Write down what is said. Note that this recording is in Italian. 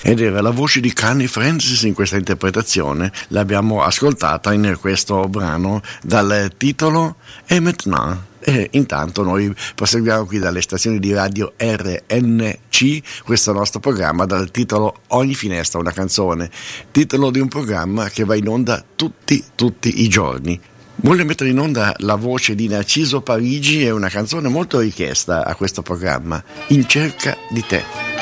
Ed era la voce di Connie Francis in questa interpretazione, l'abbiamo ascoltata in questo brano dal titolo Et maintenant. E intanto noi proseguiamo qui dalle stazioni di radio RNC questo nostro programma dal titolo Ogni finestra una canzone, titolo di un programma che va in onda tutti i giorni. Voglio mettere in onda la voce di Narciso Parigi e una canzone molto richiesta a questo programma, In cerca di te.